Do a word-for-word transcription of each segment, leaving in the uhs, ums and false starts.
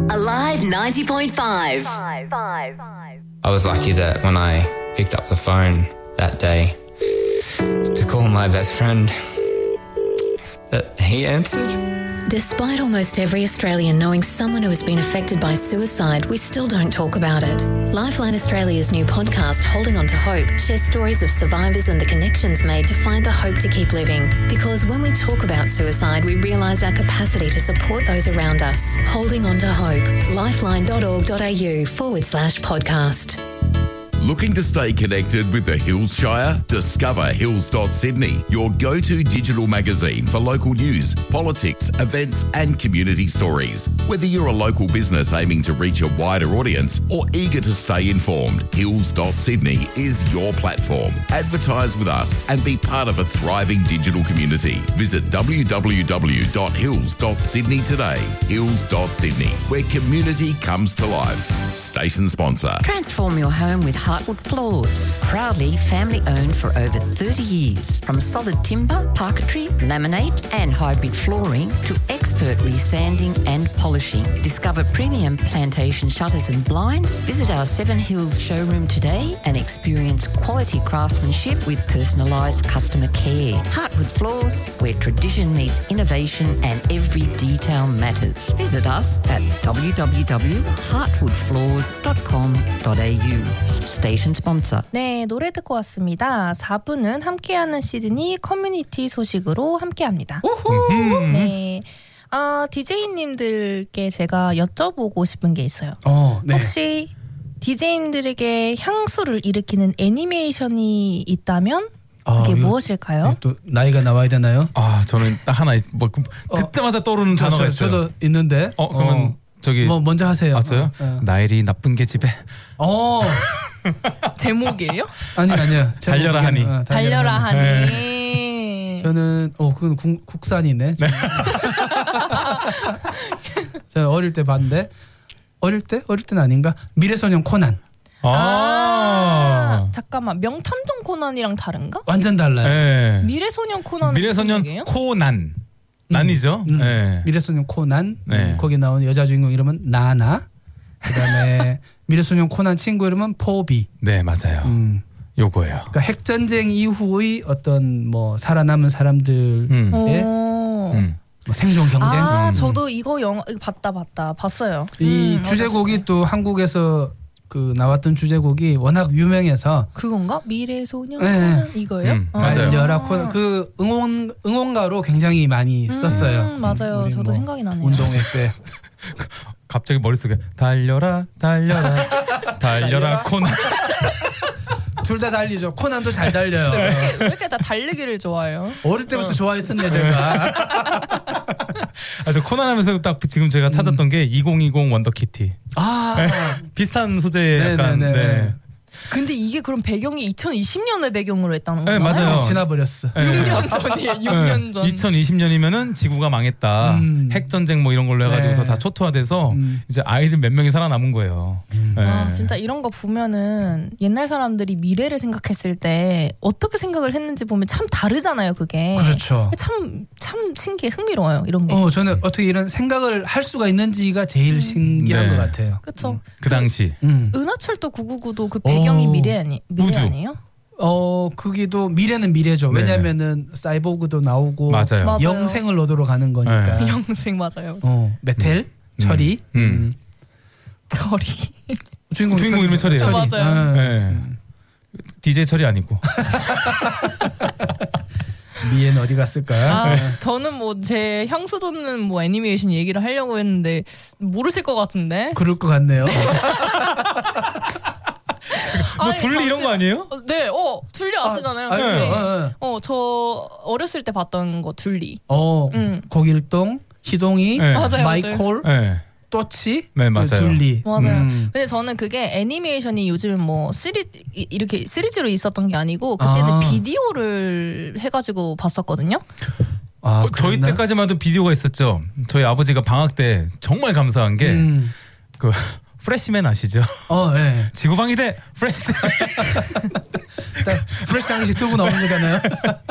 Alive ninety point five. I was lucky that when I picked up the phone that day to call my best friend, that he answered. Despite almost every Australian knowing someone who has been affected by suicide, we still don't talk about it. Lifeline Australia's new podcast, Holding On to Hope, shares stories of survivors and the connections made to find the hope to keep living. Because when we talk about suicide, we realise our capacity to support those around us. Holding On to Hope. lifeline.org.au forward slash podcast. Looking to stay connected with the Hills Shire? Discover hills dot sydney, your go-to digital magazine for local news, politics, events and community stories. Whether you're a local business aiming to reach a wider audience or eager to stay informed, hills dot sydney is your platform. Advertise with us and be part of a thriving digital community. Visit w w w dot hills dot sydney today. hills dot sydney, where community comes to life. Station sponsor. Transform your home with Heartwood Floors. Proudly family owned for over thirty years. From solid timber, parquetry, laminate and hybrid flooring to expert resanding and polishing. Discover premium plantation shutters and blinds. Visit our Seven Hills showroom today and experience quality craftsmanship with personalised customer care. Heartwood Floors, where tradition meets innovation and every detail matters. Visit us at w w w dot heartwood floors dot com dot a u. Station sponsor. 네, 노래 듣고 왔습니다. 사 부는 함께하는 시드니 커뮤니티 소식으로 함께합니다. 네, 아, 디제이님들께 제가 여쭤보고 싶은 게 있어요. 어, 네. 혹시 디제이님들에게 향수를 일으키는 애니메이션이 있다면 그게 아, 무엇일까요? 또 나이가 나와야 되나요? 아, 저는 딱 하나 뭐 듣자마자 떠오르는 저, 단어가 저, 있어요. 저도 있는데. 어, 그러면 어. 저기 뭐 먼저 하세요. 아, 저요? 어, 어. 나일이 나쁜 게 집에. 어. 제목이에요? 아니 아니요. 달려라 하니. 어, 달려라 하니. 네. 저는 어 그건 국, 국산이네. 네. 저 어릴 때 봤는데 어릴 때 어릴 때는 아닌가? 미래소년 코난. 아, 아, 잠깐만, 명탐정 코난이랑 다른가? 완전 달라요. 네. 미래소년 코난은 미래소년 무슨 얘기예요? 코난. 난이죠. 음, 네. 미래소년 코난. 네. 음, 거기 나오는 여자 주인공 이름은 나나. 그다음에 미래소년 코난 친구 이름은 포비. 네, 맞아요. 음. 요거예요. 그러니까 핵전쟁 이후의 어떤 뭐 살아남은 사람들의 음. 오. 음. 뭐 생존 경쟁. 아, 음. 저도 이거 영화 이거 봤다 봤다 봤어요. 이 음, 주제곡이 어렸을 때. 또 한국에서 그 나왔던 주제곡이 워낙 유명해서 그건가? 미래소년 네. 코난 이거예요? 음, 아. 맞아요. 달려라 코난 그 응원 응원가로 굉장히 많이 음, 썼어요. 맞아요. 우리 저도 뭐 생각이 나네요. 운동회 때. 갑자기 머릿속에 달려라 달려라 달려라 코난. 둘 다 달리죠. 코난도 잘 달려요. 왜 이렇게, 왜 이렇게 다 달리기를 좋아해요? 어릴 때부터 좋아했었네 제가. 아, 저 코난 하면서 딱 지금 제가 찾았던 게 이천이십 원더키티. 아, 네. 비슷한 소재의 약간. 네네네. 네. 근데 이게 그럼 배경이 이천이십 년을 배경으로 했다는 네, 건가요? 맞아요. 지나버렸어. 네. 육 년 전이에요. 육 년 전. 이천이십 년이면은 지구가 망했다. 음. 핵전쟁 뭐 이런 걸로 해가지고서 네. 다 초토화돼서 음. 이제 아이들 몇 명이 살아남은 거예요. 음. 네. 아, 진짜 이런 거 보면은 옛날 사람들이 미래를 생각했을 때 어떻게 생각을 했는지 보면 참 다르잖아요, 그게. 그렇죠. 참, 참 신기해, 흥미로워요, 이런 게. 어, 저는 어떻게 이런 생각을 할 수가 있는지가 제일 신기한 네. 것 같아요. 그쵸. 그 당시. 음. 은하철도 구구구도 그 배경이 오. 미래 아니, 미래 우주. 아니에요? 어, 그기도 미래는 미래죠. 네. 왜냐면은 사이보그도 나오고 맞아요. 맞아요. 영생을 얻으러 가는 거니까. 네. 영생 맞아요. 어, 메텔, 음. 철이. 음. 음. 저리. 주인공 주인공 이름이 철이에요. 아, 맞아요. 네. 디제이 철이 아니고. 미애는 어디 갔을까? 아, 저는 뭐 제 향수 돋는 뭐 애니메이션 얘기를 하려고 했는데 모르실 것 같은데. 그럴 것 같네요. 뭐 아니, 둘리 이런 잠시- 거 아니에요? 어, 네, 어 둘리 아시잖아요. 아, 둘리. 어, 어. 어, 저 어렸을 때 봤던 거 둘리. 어, 음. 고길동, 희동이, 네. 맞아요, 마이콜, 네. 또치, 네, 맞아요. 둘리. 맞아요. 음. 근데 저는 그게 애니메이션이 요즘은 뭐 쓰리 이- 이렇게 시리즈로 있었던 게 아니고 그때는 아. 비디오를 해가지고 봤었거든요. 아, 어, 저희 그랬나? 때까지만 해도 비디오가 있었죠. 저희 아버지가 방학 때 정말 감사한 게 음. 그 프레시맨 아시죠? 어, 예. 지구방위대 프레시. 프레시 한 개씩 들고 나오는 거잖아요.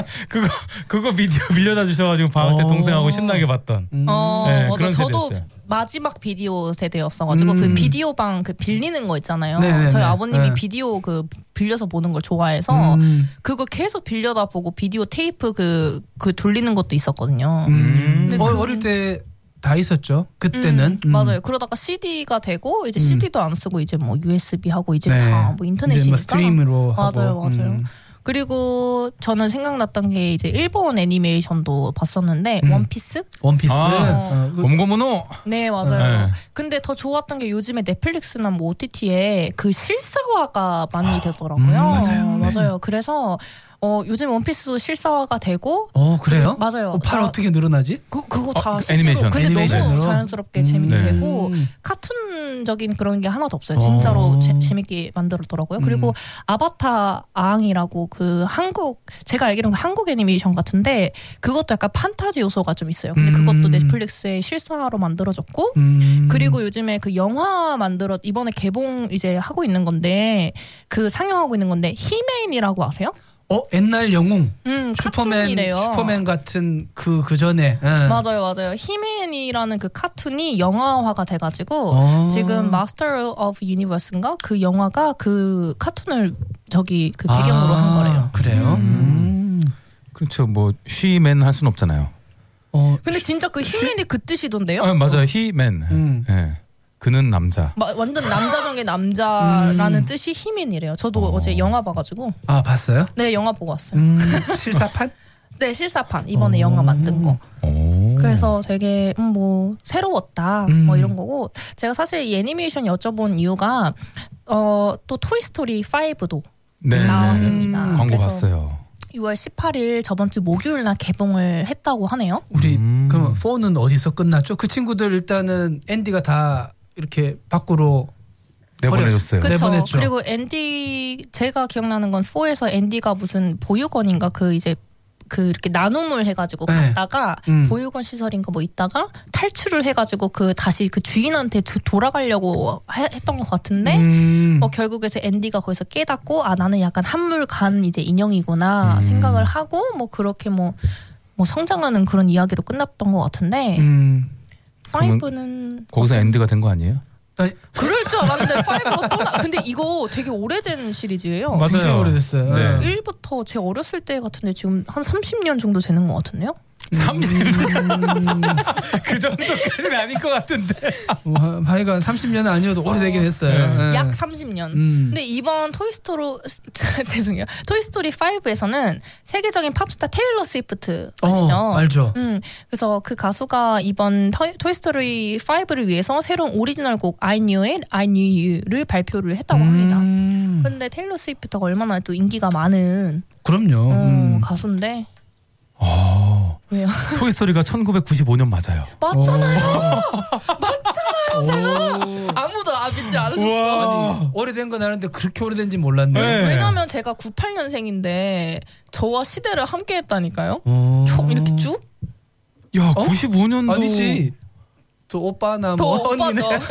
그거 그거 비디오 빌려다 주셔가지고 방학 때 어. 동생하고 신나게 봤던. 음. 어, 네, 맞아. 그런 저도 세대였어요. 마지막 비디오 세대였어가지고 음. 그 비디오 방 그 빌리는 거 있잖아요. 네네네. 저희 아버님이 네. 비디오 그 빌려서 보는 걸 좋아해서 음. 그걸 계속 빌려다 보고 비디오 테이프 그, 그 돌리는 것도 있었거든요. 음. 근데 어, 그- 어릴 때 다 있었죠. 그때는. 음, 맞아요. 그러다가 씨디가 되고 이제 씨디도 안 쓰고 이제 뭐 유에스비 하고 이제 다 뭐 인터넷이니까. 이제 뭐 스트림으로 하고. 맞아요, 맞아요. 음. 그리고 저는 생각났던 게 이제 일본 애니메이션도 봤었는데 음. 원피스? 원피스. 아. 어, 그- 곰고무노. 네, 맞아요. 네. 근데 더 좋았던 게 요즘에 넷플릭스나 뭐 오티티에 그 실사화가 많이 되더라고요. 음, 맞아요. 네. 맞아요. 그래서 어, 요즘 원피스도 실사화가 되고 어, 그래요? 맞아요. 어, 팔 다- 어떻게 늘어나지? 그, 그거 다 그 실제로 애니메이션. 근데 애니메이션으로? 너무 자연스럽게 음, 재밌게 네. 되고 음. 카툰적인 그런 게 하나도 없어요. 진짜로 어. 재, 재밌게 만들었더라고요. 그리고 음. 아바타 아앙이라고 그 한국 제가 알기로는 그 한국 애니메이션 같은데 그것도 약간 판타지 요소가 좀 있어요. 근데 음. 그것도 넷플릭스의 실사로 만들어졌고 음. 그리고 요즘에 그 영화 만들어 이번에 개봉 이제 하고 있는 건데 그 상영하고 있는 건데 히맨이라고 아세요? 어, 옛날 영웅. 음, 슈퍼맨, 카툰이래요. 슈퍼맨 같은 그, 그 전에. 예. 맞아요, 맞아요. 히맨이라는 그 카툰이 영화화가 돼가지고 어. 지금 마스터 오브 유니버스인가 그 영화가 그 카툰을 저기 그 배경으로 아, 한 거래요. 그래요? 음. 그렇죠. 뭐 쉬맨 할 수는 없잖아요. 어, 근데 진짜 그 히맨이 그 뜻이던데요? 아, 맞아요. 히맨. 음. 예. 그는 남자. 마- 완전 남자 중에 남자라는 음. 뜻이 히맨이래요. 저도 어. 어. 제 영화 봐가지고 아, 봤어요? 네 영화 보고 왔어요. 음, 실사판? 네 실사판 이번에 어. 영화 만든 거. 오. 그래서 되게 음, 뭐 새로웠다 음. 뭐 이런 거고 제가 사실 이 애니메이션 여쭤본 이유가 어, 또 토이스토리 파이브도 네. 나왔습니다. 음, 광고 그래서 봤어요. 유월 십팔일 저번 주 목요일 날 개봉을 했다고 하네요. 우리, 음. 그럼 사는 어디서 끝났죠? 그 친구들 일단은 앤디가 다 이렇게 밖으로 내보내줬어요. 그- 그렇죠. 내보냈죠. 그리고 앤디 제가 기억나는 건 사에서 앤디가 무슨 보육원인가 그 이제 그 이렇게 나눔을 해가지고 네. 갔다가 음. 보육원 시설인가 뭐 있다가 탈출을 해가지고 그 다시 그 주인한테 두- 돌아가려고 해- 했던 것 같은데 음. 뭐 결국에서 앤디가 거기서 깨닫고 아 나는 약간 한물 간 이제 인형이구나 음. 생각을 하고 뭐 그렇게 뭐 뭐 성장하는 그런 이야기로 끝났던 것 같은데 음. 파이브는 거기서 엔드가 된 거 아니에요? 아니, 그럴 줄 알았는데 파이브가 또 나. 근데 이거 되게 오래된 시리즈예요. 맞아요. 굉장히 오래됐어요. 네. 일부터 제 어렸을 때 같은데 지금 한 삼십 년 정도 되는 것 같은데요? 삼십 년. 그 정도까지는 아닐 것 같은데. 어, 하여간 삼십 년은 아니어도 오래되긴 했어요. 네. 예. 약 삼십 년. 음. 근데 이번 토이스토리 죄송해요. 토이스토리 파이브에서는 세계적인 팝스타 테일러 스위프트 아시죠? 어, 알죠. 음, 그래서 그 가수가 이번 토이, 토이스토리 파이브를 위해서 새로운 오리지널 곡 I Knew It, I Knew You를 발표를 했다고 합니다. 음. 근데 테일러 스위프트가 얼마나 또 인기가 많은 그럼요. 어, 음. 가수인데 어. 왜요? 토이스토리가 천구백구십오 년 맞아요. 맞잖아요. 오. 아무도 아 믿지 않으셨어. 아니, 오래된 건 아는데 그렇게 오래된지 몰랐네. 네. 왜냐면 제가 구십팔 년생인데 저와 시대를 함께 했다니까요. 어. 총 이렇게 쭉? 야, 구십오 년도 아니지. 또 오빠나 더 뭐 언니네. 오빠죠.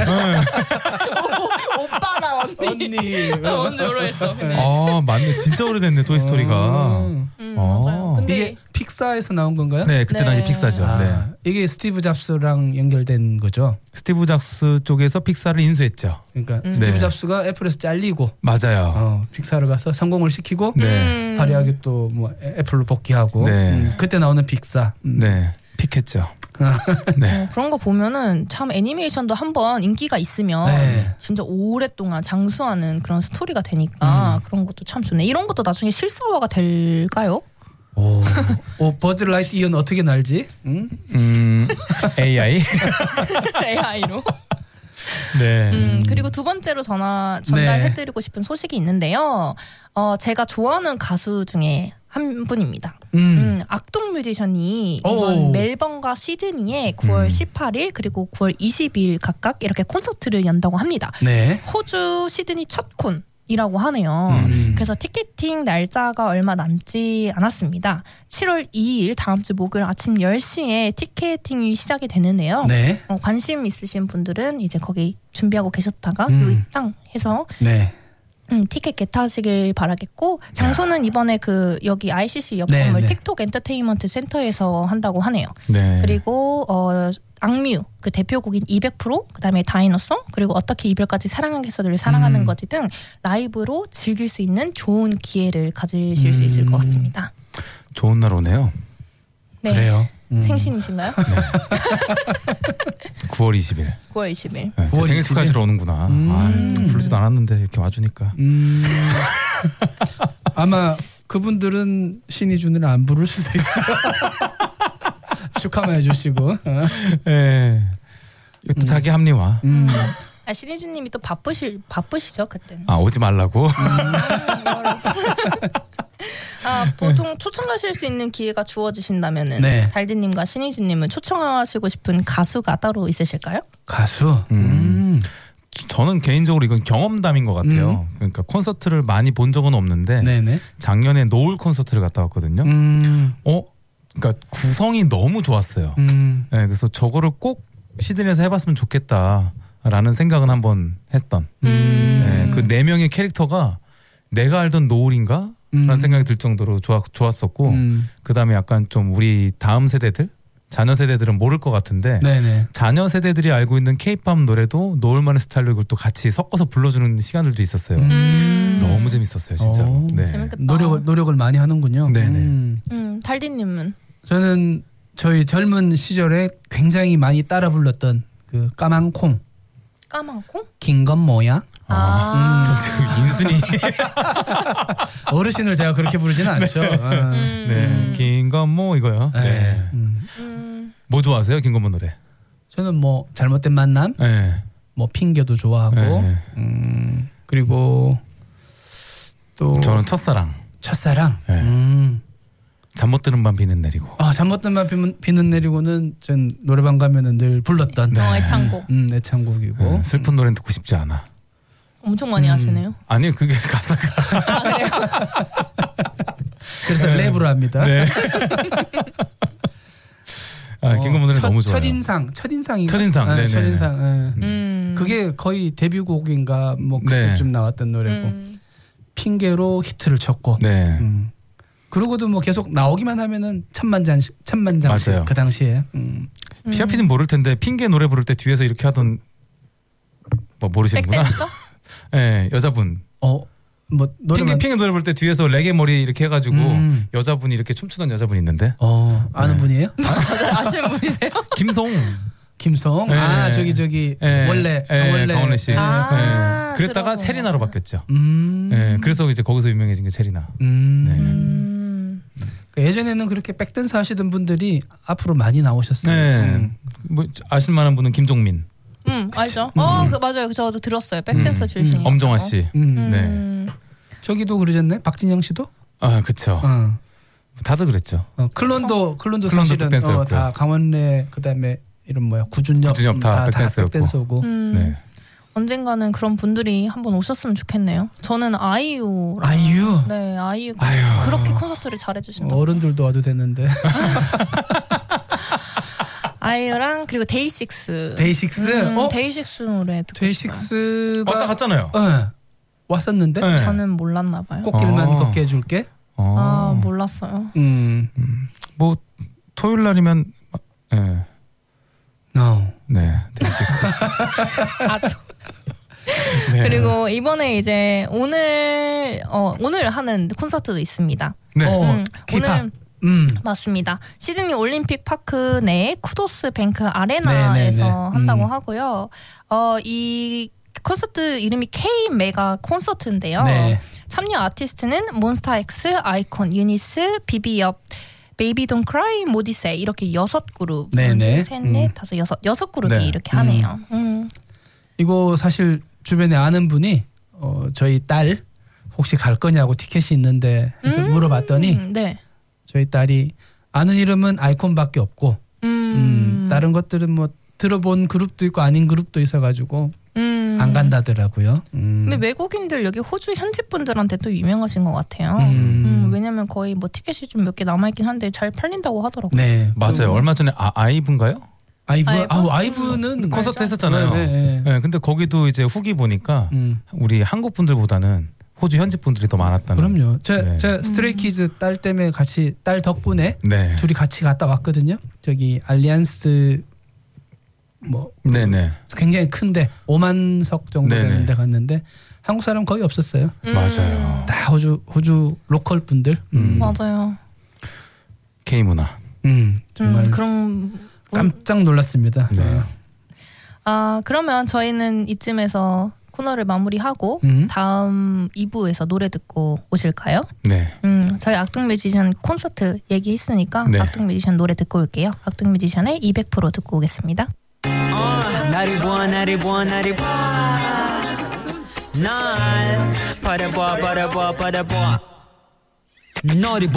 오빠나 언니. 언니. 어, 언니로 했어. 네. 아, 맞네. 진짜 오래됐네, 토이스토리가. 어. 음, 어. 맞아요. 근데 이게 픽사에서 나온 건가요? 네, 그때 네. 당시 픽사죠. 아, 네. 이게 스티브 잡스랑 연결된 거죠. 스티브 잡스 쪽에서 픽사를 인수했죠. 그러니까 음. 스티브 네. 잡스가 애플에서 잘리고 맞아요. 어, 픽사를 가서 성공을 시키고 네. 음. 화려하게 또 뭐 애플로 복귀하고 네. 음, 그때 나오는 픽사. 음. 네. 픽했죠. 네. 어, 그런 거 보면은 참 애니메이션도 한번 인기가 있으면 네. 진짜 오랫동안 장수하는 그런 스토리가 되니까 그런 것도 참 좋네. 이런 것도 나중에 실사화가 될까요? 오, 오 버즈 라이트 이언 어떻게 날지? 응? 음, 에이아이. 에이아이로. 네. 음, 그리고 두 번째로 전화 전달해드리고 싶은 소식이 있는데요. 어, 제가 좋아하는 가수 중에 한 분입니다. 음. 음, 악동 뮤지션이 이번 오. 멜번과 시드니에 구월 음. 십팔일 그리고 구월 이십이일 각각 이렇게 콘서트를 연다고 합니다. 네. 호주 시드니 첫 콘이라고 하네요. 음. 그래서 티켓팅 날짜가 얼마 남지 않았습니다. 칠월 이일 다음 주 목요일 아침 열 시에 티켓팅이 시작이 되는데요. 네. 어, 관심 있으신 분들은 이제 거기 준비하고 계셨다가 음. 요이땅 해서 네. 음, 티켓 겟하시길 바라겠고 장소는 이번에 그 여기 아이씨씨 옆 네, 건물 네. 틱톡 엔터테인먼트 센터에서 한다고 하네요. 네. 그리고 어 악뮤 그 대표곡인 이백 퍼센트 그다음에 다이너송 그리고 어떻게 이별까지 사랑하겠어를 사랑하는 음. 거지 등 라이브로 즐길 수 있는 좋은 기회를 가지실 수 있을 것 같습니다. 좋은 날 오네요. 네. 그래요. 음. 생신이신가요? 구월 이십일. 구월 이십일. 네, 제 구월 생일 이십일? 축하해주러 오는구나. 음. 아, 부르지도 않았는데 이렇게 와주니까. 음. 아마 그분들은 신이 준을 안 부를 수도 있어요. 축하만 해주시고. 어. 예. 이것도 음. 자기 합리화. 음. 아, 신희주님이 또 바쁘실 바쁘시죠 그때는. 아 오지 말라고. 아 보통 초청하실 수 있는 기회가 주어지신다면은 네. 달디님과 신희주님은 초청하시고 싶은 가수가 따로 있으실까요? 가수. 음. 음. 저는 개인적으로 이건 경험담인 것 같아요. 그러니까 콘서트를 많이 본 적은 없는데 네네. 작년에 노을 콘서트를 갔다 왔거든요. 음. 어, 그러니까 구성이 너무 좋았어요. 음. 네, 그래서 저거를 꼭 시드니에서 해봤으면 좋겠다라는 생각은 한번 했던. 음. 네, 그 네 명의 캐릭터가 내가 알던 노을인가? 라는 음. 생각이 들 정도로 좋았, 좋았었고 음. 그 다음에 약간 좀 우리 다음 세대들 자녀 세대들은 모를 것 같은데 네네. 자녀 세대들이 알고 있는 케이팝 노래도 노을만의 스타일로 이걸 또 같이 섞어서 불러주는 시간들도 있었어요. 음. 너무 재밌었어요, 진짜로. 오. 네. 재밌겠다. 노력을 노력을 많이 하는군요. 네네. 음. 음, 달디님은 저는 저희 젊은 시절에 굉장히 많이 따라 불렀던 그 까만 콩, 까만 콩? 긴 건 뭐야? 아, 저 지금 인순이 어르신을 제가 그렇게 부르지는 않죠. 아. 네, 긴 건 뭐 이거요. 네. 네. 음. 음, 뭐 좋아하세요, 김건모 노래? 저는 뭐 잘못된 만남, 네. 뭐 핑계도 좋아하고, 네. 음, 그리고 또 저는 첫사랑. 첫사랑. 네. 음. 잠 못 드는 밤 비는 내리고. 아, 잠못된 밤 비는, 비는 내리고는 전 노래방 가면은 늘 불렀던 어, 애창곡 음, 애창곡이고. 네, 슬픈 노래는 듣고 싶지 않아. 엄청 많이 음. 하시네요. 아니요, 그게 가사가. 아 그래요? 그래서 네. 랩으로 합니다. 네. 아, 어, 김건모 노래 첫, 너무 좋아요. 첫인상, 첫인상인가? 첫인상, 네, 네네. 첫인상. 예. 음, 그게 거의 데뷔곡인가 뭐 그때쯤 네. 나왔던 노래고 음, 핑계로 히트를 쳤고. 네. 음. 그러고도 뭐 계속 나오기만 하면은 천만장씩 천만장씩 맞아요. 그 당시에. 음. 피아피는 모를 텐데 핑계 노래 부를 때 뒤에서 이렇게 하던 뭐 모르시는구나. 백댄서? 네, 여자분. 어, 뭐 핑계 노래만 핑계 노래 부를 때 뒤에서 레게 머리 이렇게 해가지고 음. 여자분이 이렇게 춤추던 여자분 있는데 어 아는 네. 분이에요? 맞아요. 아시는 분이세요? 김송. 김성. 네. 아 저기 저기 네. 원래 네, 강원래. 강원래 씨. 예. 아. 네. 그랬다가 들어보네. 체리나로 바뀌었죠. 음. 네, 그래서 이제 거기서 유명해진 게 체리나. 음. 네. 음, 그 예전에는 그렇게 백댄서 하시던 분들이 앞으로 많이 나오셨어요. 네. 음. 뭐 아실만한 분은 김종민, 음 알죠. 어, 그, 맞아요. 저도 들었어요. 백댄서 음. 출신이. 엄정화 씨. 음. 음, 저기도 그러셨네. 박진영 씨도. 아, 그쵸. 어. 다들 그랬죠. 어, 클론도 클론도 클론도 사실은 어, 백댄서였고요. 다 강원래 그다음에 이름 뭐야 구준엽, 구준엽 다 백댄서였고. 백댄서고. 음. 네. 언젠가는 그런 분들이 한번 오셨으면 좋겠네요. 저는 아이유. 아이유. 네, 아이유. 아유. 그렇게 콘서트를 잘해주신다. 어, 어른들도 와도 되는데. 아이유랑 그리고 데이식스. 데이식스. 음, 어? 데이식스 노래 듣고 싶어요. 데이식스가 왔다 갔잖아요. 어, 왔었는데 네. 저는 몰랐나 봐요. 꽃길만 어. 걷게 해줄게. 어. 아 몰랐어요. 음. 뭐 토요일 날이면 예. 네. No. 네. 데이식스. 아, 또. 네. 그리고 이번에 이제 오늘 어 오늘 하는 콘서트도 있습니다. 네. 어, 음, K-팝. 오늘 음. 맞습니다. 시드니 올림픽 파크 내 쿠도스 뱅크 아레나에서 네, 네, 네. 한다고 음. 하고요. 어, 이 콘서트 이름이 K 메가 콘서트인데요. 네. 참여 아티스트는 몬스타엑스, 아이콘, 유니스, 비비업, 베이비 돈 크라이, 모디세 이렇게 여섯 그룹. 네, 네. 셋, 넷, 음. 다섯, 여섯 여섯 그룹이 네. 이렇게 하네요. 음. 이거 사실 주변에 아는 분이 어, 저희 딸 혹시 갈 거냐고 티켓이 있는데 해서 음. 물어봤더니 음, 네. 저희 딸이 아는 이름은 아이콘밖에 없고 음. 음, 다른 것들은 뭐 들어본 그룹도 있고 아닌 그룹도 있어가지고 음. 안 간다더라고요. 음. 근데 외국인들 여기 호주 현지 분들한테 또 유명하신 것 같아요. 음. 음, 왜냐면 거의 뭐 티켓이 좀 몇 개 남아있긴 한데 잘 팔린다고 하더라고요. 네 맞아요. 음. 얼마 전에 아, 아이브인가요? 아이브, 아이브? 아우 아이브는 콘서트 했었잖아요. 네, 네. 네, 근데 거기도 이제 후기 보니까 음. 우리 한국 분들보다는 호주 현지 분들이 더 많았다는. 그럼요. 제, 네. 제 스트레이키즈 딸 때문에 같이 딸 덕분에 네. 둘이 같이 갔다 왔거든요. 저기 알리안스 뭐 네네. 굉장히 큰데 오만 석 정도 네네. 되는데 갔는데 한국 사람 거의 없었어요. 음. 맞아요. 다 호주 호주 로컬 분들. 음. 맞아요. K 문화. 음, 정말 음, 그럼 깜짝 놀랐습니다. 네. 아 그러면 저희는 이쯤에서 코너를 마무리하고 음. 다음 이 부에서 노래 듣고 오실까요? 네. 음, 저희 악동 뮤지션 콘서트 얘기했으니까 네. 악동 뮤지션 노래 듣고 올게요. 악동 뮤지션의 이백 퍼센트 듣고 오겠습니다. 나를 봐 나를 봐 나를 봐날 바라봐 바라봐 바라봐 너를